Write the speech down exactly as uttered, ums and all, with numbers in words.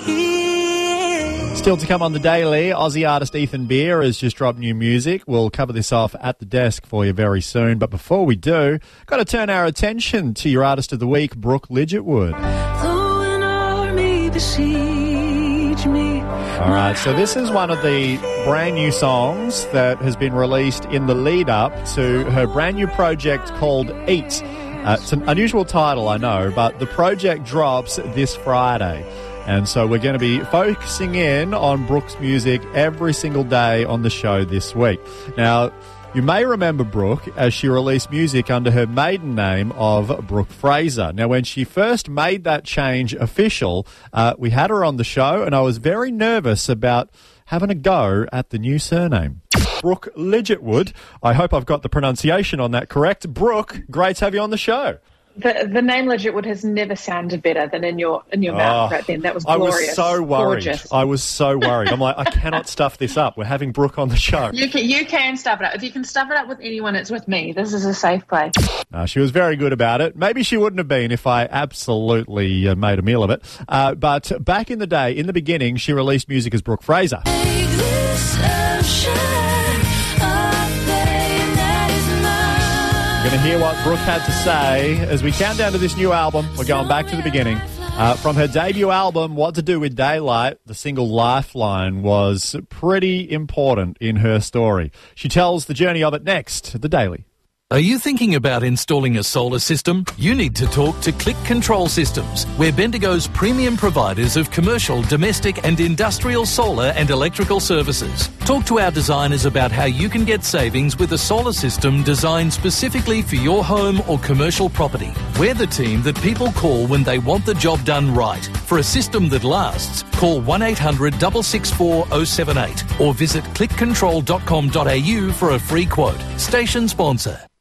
Still to come on the Daily, Aussie artist Ethan Beer has just dropped new music. We'll cover this off at the desk for you very soon. But before we do, got to turn our attention to your Artist of the Week, Brooke Lidgettwood. Though an army besiege me. All right, so this is one of the brand new songs that has been released in the lead up to her brand new project called Eat. Uh, it's an unusual title, I know, but the project drops this Friday. And so we're going to be focusing in on Brooke's music every single day on the show this week. Now, you may remember Brooke as she released music under her maiden name of Brooke Fraser. Now, when she first made that change official, uh, we had her on the show, and I was very nervous about having a go at the new surname. Brooke Lidgettwood. I hope I've got the pronunciation on that correct. Brooke, great to have you on the show. The the name Lidgettwood has never sounded better than in your in your Oh, mouth right then. That was glorious. I was so worried. Gorgeous. I was so worried. I'm like, I cannot stuff this up. We're having Brooke on the show. You can, you can stuff it up. If you can stuff it up with anyone, it's with me. This is a safe place. Uh, she was very good about it. Maybe she wouldn't have been if I absolutely uh, made a meal of it. Uh, but back in the day, in the beginning, she released music as Brooke Fraser. We're going to hear what Brooke had to say as we count down to this new album. We're going back to the beginning. Uh, from her debut album, What to Do with Daylight, the single Lifeline was pretty important in her story. She tells the journey of it next, The Daily. Are you thinking about installing a solar system? You need to talk to Click Control Systems. We're Bendigo's premium providers of commercial, domestic and industrial solar and electrical services. Talk to our designers about how you can get savings with a solar system designed specifically for your home or commercial property. We're the team that people call when they want the job done right. For a system that lasts, call one eight hundred, six six four, zero seven eight or visit click control dot com dot a u for a free quote. Station sponsor.